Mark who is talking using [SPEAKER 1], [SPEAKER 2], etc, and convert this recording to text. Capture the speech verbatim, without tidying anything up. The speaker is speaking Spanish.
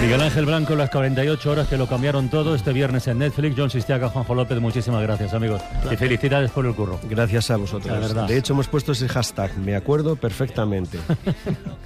[SPEAKER 1] Miguel Ángel Blanco, las cuarenta y ocho horas que lo cambiaron todo, este viernes en Netflix. Jon Sistiaga, Juanjo López, muchísimas gracias, amigos. Gracias. Y felicidades por el curro.
[SPEAKER 2] Gracias a vosotros.
[SPEAKER 1] La verdad.
[SPEAKER 2] De hecho, hemos puesto ese hashtag, me acuerdo perfectamente.